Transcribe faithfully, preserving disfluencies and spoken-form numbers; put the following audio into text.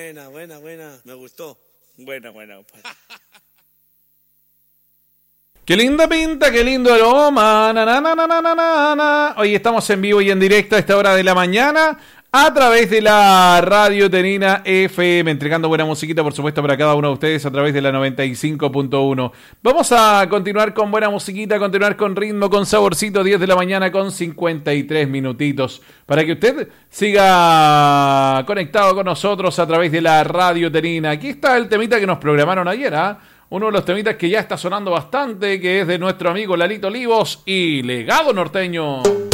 buena, buena, buena. Me gustó. Buena, buena, compadre. Qué linda pinta, qué lindo aroma. Na, na, na, na, na, na, na. Hoy estamos en vivo y en directo a esta hora de la mañana a través de la Radio Tenina F M, entregando buena musiquita, por supuesto, para cada uno de ustedes a través de la noventa y cinco punto uno. Vamos a continuar con buena musiquita, continuar con ritmo, con saborcito, diez de la mañana con cincuenta y tres minutitos, para que usted siga conectado con nosotros a través de la Radio Tenina. Aquí está el temita que nos programaron ayer, ¿ah? ¿eh? Uno de los temitas que ya está sonando bastante, que es de nuestro amigo Lalito Olivos y Legado Norteño.